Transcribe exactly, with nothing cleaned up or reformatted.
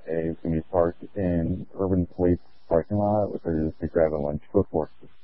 today is going to be parked in Urban Fleet's parking lot, which I just to grab a lunch before.